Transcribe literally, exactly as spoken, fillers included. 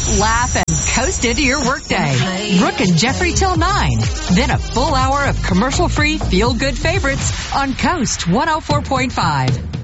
laugh, and coast into your workday. Brooke and Jeffrey till nine. Then a full hour of commercial-free feel-good favorites on Coast one oh four point five.